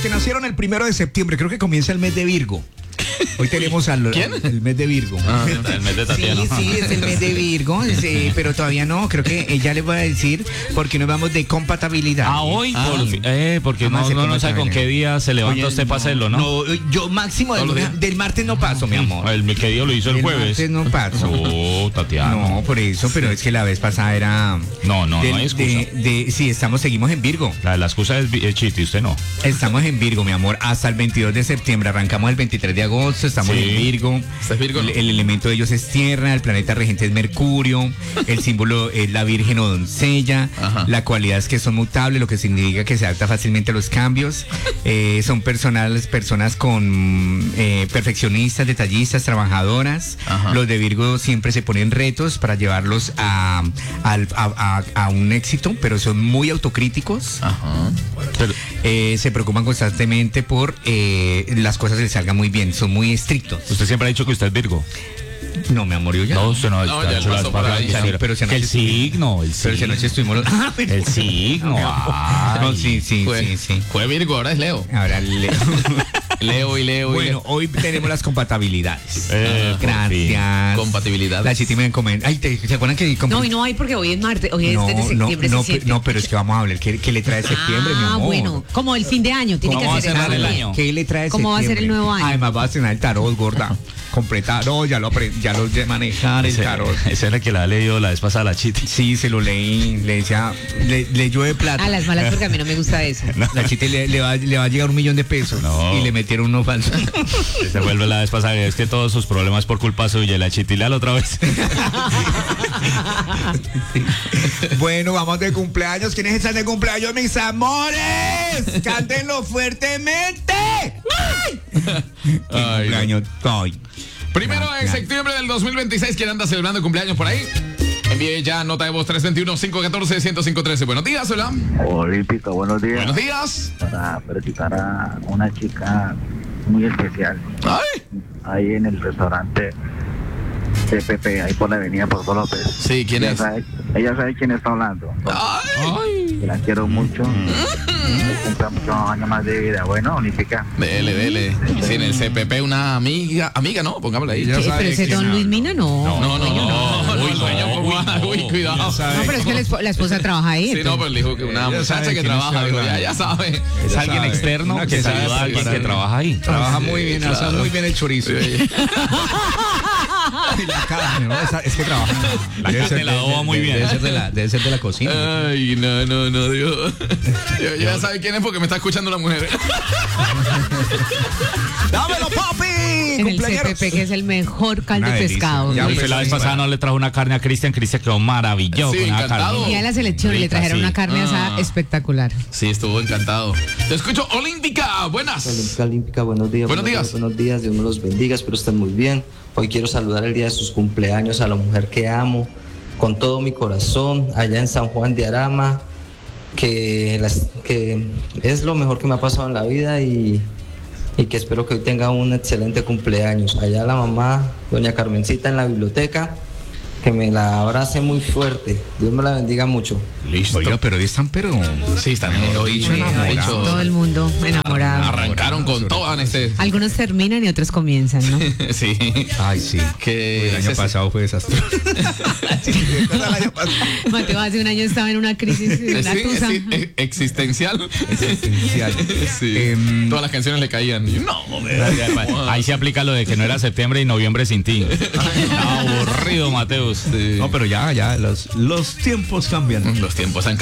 que nacieron el 1 de septiembre, creo que comienza el mes de Virgo. Hoy tenemos el mes de Virgo. El mes de Tatiana. Sí, es el mes de Virgo, pero todavía no, creo que ella le voy a decir porque nos vamos de compatibilidad. Hoy, porque no sabe con qué día se levanta usted para hacerlo, ¿no? No, yo máximo del martes no paso, mi amor. ¿Qué día lo hizo el jueves? El martes no paso. Oh, Tatiana. No, por eso, pero es que la vez pasada era... No hay excusa. Sí, seguimos en Virgo. La excusa es Chiti, usted no. Estamos en Virgo, mi amor, hasta el 22 de septiembre, arrancamos el 23 de agosto, estamos en Virgo. ¿Estás Virgo? El elemento de ellos es tierra, el planeta regente es Mercurio, el símbolo es la Virgen o doncella. Ajá. La cualidad es que son mutables, lo que significa que se adapta fácilmente a los cambios. Son personas con perfeccionistas, detallistas, trabajadoras. Ajá. Los de Virgo siempre se ponen retos para llevarlos a un éxito, pero son muy autocríticos. Ajá. Se preocupan constantemente por las cosas les salgan muy bien, son muy estrictos. Usted siempre ha dicho que usted es Virgo. No, mi amor, yo ya. No, usted no. Ya pasó por ahí. Pero el signo. Pero si anoche estuvimos el signo. No, sí. Fue Virgo, ahora es Leo. Ahora Leo. Leo. Bueno, hoy tenemos las compatibilidades. Gracias. Compatibilidad. La Chiti me comenta. Ay, ¿se acuerdan que No, y no hay porque hoy es martes, hoy es desde septiembre. No, pero es que vamos a hablar. ¿Qué le trae septiembre, mi amor? Bueno, como el fin de año, tiene que hacer cerrar el algo. año? ¿Qué le trae ¿Cómo va a ser el nuevo año? Además va a cenar el tarot, gorda. Completar. No, ya lo de manejar el tarot. Esa es la que la ha leído la vez pasada la Chiti. Sí, se lo leí. Le decía, le llueve plata. A las malas porque a mí no me gusta eso. La Chiti le va a llegar 1 millón de pesos. No. Y le metieron uno falso. Se vuelve la vez pasada. Es que todos sus problemas por culpa suya. La Chiti la otra vez. Bueno, vamos de cumpleaños. ¿Quiénes están de cumpleaños, mis amores? ¡Cántenlo fuertemente! ¿Qué cumpleaños hoy? 1 de septiembre del 2026, ¿quién anda celebrando cumpleaños por ahí? Envíe ya nota de voz 321-514-1053. Buenos días, hola. Olímpica, buenos días. Buenos días. Para felicitar a una chica muy especial. Ay. Ahí en el restaurante CPP, ahí por la avenida Porto López. Sí, ¿quién es? Ella sabe quién está hablando. Ay. La quiero mucho. Cumple muchos años más de vida. Bueno, Olímpica. Dele. Sí, en el CPP una amiga, ¿no? Pongámosla ahí. Ya ¿Qué? sabe Pero ese quién Don Luis habla. Mina no. Uy, cuidado. No, pero es que la esposa trabaja ahí. Sí, no, pero le dijo que una Ella muchacha sabe que quién trabaja, está dijo, hablando. ya sabe. Es alguien sabe. externo Una que que saluda sabe a alguien que trabaja ahí. Trabaja muy bien, claro. asa muy bien el chorizo. Y la carne, ¿no? Es que trabaja. La carne la adoba muy bien. Debe ser de la cocina. Ay, no, Dios. Yo ya sabe quién es porque me está escuchando la mujer. ¡Dámelo, papi! En el CPP, que es el mejor caldo Una de delicia. pescado. Ya, Y usted la vez pasada no le trajo una carne a Cristian quedó maravilloso Sí, con una encantado. carne. Y a la selección le Rica, trajeron sí. una carne asada espectacular. Sí, estuvo encantado. Te escucho, Olímpica. Buenas. Olímpica, buenos días. Buenos días. Buenos días, Dios me los bendiga, espero estén muy bien. Hoy quiero saludar el día de sus cumpleaños a la mujer que amo con todo mi corazón, allá en San Juan de Arama, que es lo mejor que me ha pasado en la vida y que espero que hoy tenga un excelente cumpleaños. Allá la mamá, doña Carmencita en la biblioteca, que me la abrace muy fuerte. Dios me la bendiga mucho. Listo. Oiga, pero hoy están, Sí, están Todo el mundo enamorado. Arrancaron con todo en este. Algunos terminan y otros comienzan, ¿no? Sí. Ay, sí. Que El año pasado fue desastroso. Mateo hace un año estaba en una crisis, una tusa. Existencial. Sí. Em, Todas las canciones le caían. Y no, Ahí se aplica lo de que no era septiembre y noviembre sin ti. Aburrido, Mateus. Sí. No, pero ya, los tiempos cambian. Los tiempos han